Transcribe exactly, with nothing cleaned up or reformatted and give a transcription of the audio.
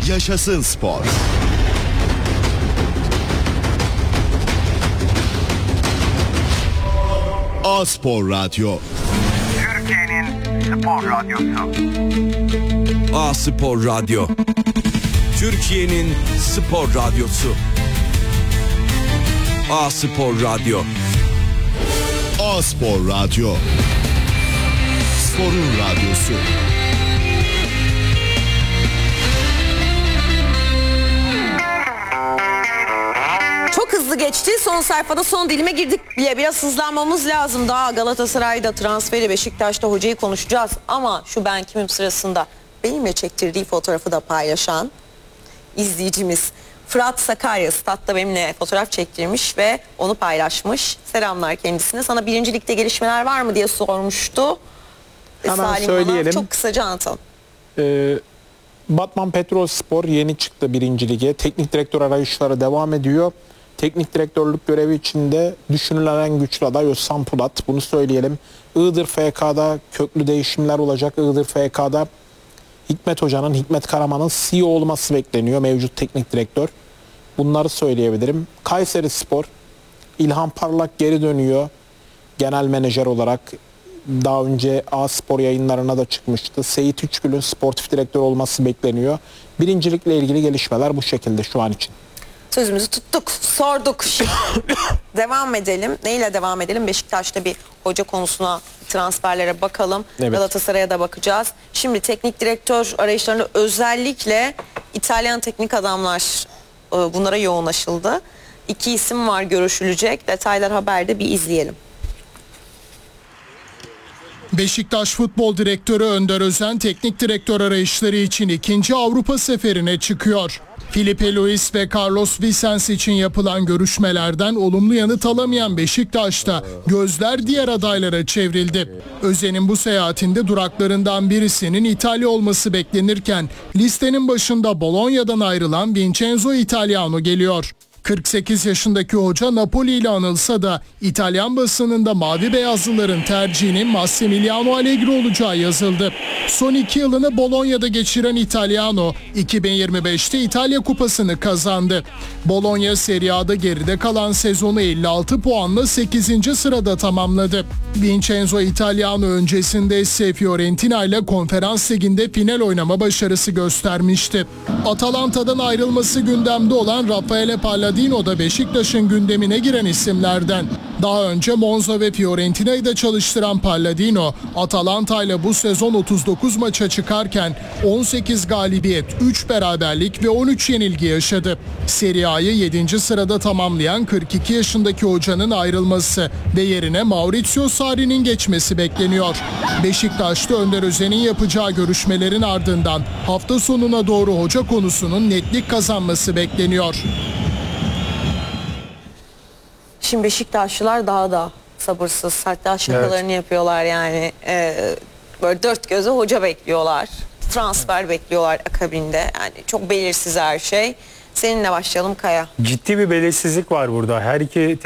Yaşasın spor. A-Spor Radyo. Türkiye'nin spor radyosu. A-Spor Radyo. Türkiye'nin spor radyosu. A-Spor Radyo. A-Spor Radyo. Sporun radyosu. Çok hızlı geçti. Son sayfada son dilime girdik bile. Biraz hızlanmamız lazım. Daha Galatasaray'da transferi, Beşiktaş'ta hocayı konuşacağız. Ama şu Ben Kimim sırasında benimle çektirdiği fotoğrafı da paylaşan izleyicimiz Fırat Sakarya statta benimle fotoğraf çektirmiş ve onu paylaşmış. Selamlar kendisine. Sana birinci ligde gelişmeler var mı diye sormuştu. Hemen Salim söyleyelim. bana. Çok kısaca anlatalım. Ee, Batman Petrolspor yeni çıktı birinci lige. Teknik direktör arayışları devam ediyor. Teknik direktörlük görevi içinde düşünülen en güçlü aday Özcan Pulat. Bunu söyleyelim. Iğdır F K'da köklü değişimler olacak. Iğdır F K'da Hikmet Hoca'nın, Hikmet Karaman'ın C E O olması bekleniyor. Mevcut teknik direktör. Bunları söyleyebilirim. Kayserispor, İlhan Parlak geri dönüyor. Genel menajer olarak. Daha önce A-Spor yayınlarına da çıkmıştı. Seyit Üçgül'ün sportif direktör olması bekleniyor. Birincilikle ilgili gelişmeler bu şekilde şu an için. Sözümüzü tuttuk, sorduk. Şimdi devam edelim. Neyle devam edelim? Beşiktaş'ta bir hoca konusuna, transferlere bakalım. Evet. Galatasaray'a da bakacağız. Şimdi teknik direktör arayışlarında özellikle İtalyan teknik adamlar e, bunlara yoğunlaşıldı. İki isim var görüşülecek. Detaylar haberde, bir izleyelim. Beşiktaş Futbol Direktörü Önder Özen teknik direktör arayışları için ikinci Avrupa seferine çıkıyor. Filipe Luis ve Carlos Vicens için yapılan görüşmelerden olumlu yanıt alamayan Beşiktaş'ta gözler diğer adaylara çevrildi. Özen'in bu seyahatinde duraklarından birisinin İtalya olması beklenirken listenin başında Bologna'dan ayrılan Vincenzo Italiano geliyor. kırk sekiz yaşındaki hoca Napoli ile anılsa da İtalyan basınında mavi beyazlıların tercihinin Massimiliano Allegri olacağı yazıldı. Son iki yılını Bologna'da geçiren Italiano iki bin yirmi beşte İtalya Kupası'nı kazandı. Bologna Serie A'da geride kalan sezonu elli altı puanla sekizinci sırada tamamladı. Vincenzo Italiano öncesinde ise Fiorentina ile Konferans Ligi'nde final oynama başarısı göstermişti. Atalanta'dan ayrılması gündemde olan Raffaele Palladino da Beşiktaş'ın gündemine giren isimlerden. Daha önce Monza ve Fiorentina'yı da çalıştıran Palladino, Atalanta ile bu sezon otuz dokuz maça çıkarken on sekiz galibiyet, üç beraberlik ve on üç yenilgi yaşadı. Serie A'yı yedinci sırada tamamlayan kırk iki yaşındaki hocanın ayrılması ve yerine Maurizio Sarri'nin geçmesi bekleniyor. Beşiktaş'ta Önder Özen'in yapacağı görüşmelerin ardından hafta sonuna doğru hoca konusunun netlik kazanması bekleniyor. Şimdi Beşiktaşlılar daha da sabırsız. Hatta şakalarını evet. yapıyorlar yani. Ee, böyle dört gözle hoca bekliyorlar. Transfer bekliyorlar akabinde. Yani çok belirsiz her şey. Seninle başlayalım Kaya. Ciddi bir belirsizlik var burada. Her iki